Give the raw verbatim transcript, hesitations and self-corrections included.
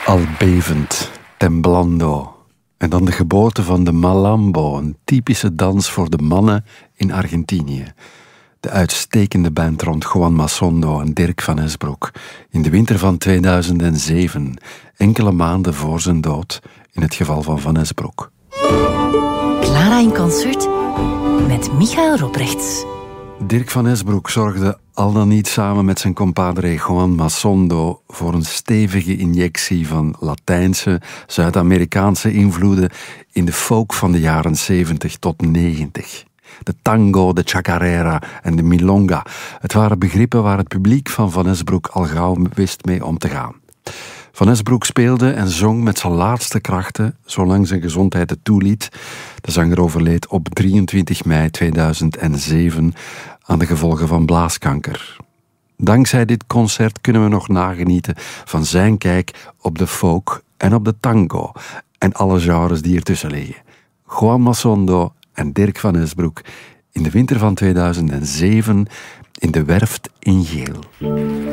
Al bevend, temblando. En dan de geboorte van de malambo, een typische dans voor de mannen in Argentinië. De uitstekende band rond Juan Masondo en Dirk van Esbroek. In de winter van tweeduizend zeven, enkele maanden voor zijn dood, in het geval van Van Esbroek. Clara in concert met Michael Robrechts. Dirk van Esbroek zorgde al dan niet samen met zijn compadre Juan Masondo voor een stevige injectie van Latijnse, Zuid-Amerikaanse invloeden in de folk van de jaren zeventig tot negentig. De tango, de chacarera en de milonga. Het waren begrippen waar het publiek van Van Esbroek al gauw wist mee om te gaan. Van Esbroek speelde en zong met zijn laatste krachten, zolang zijn gezondheid het toeliet. De zanger overleed op drieëntwintig mei tweeduizend zeven aan de gevolgen van blaaskanker. Dankzij dit concert kunnen we nog nagenieten van zijn kijk op de folk en op de tango en alle genres die ertussen liggen. Juan Masondo en Dirk van Esbroek in de winter van tweeduizend zeven in de Werft in Geel.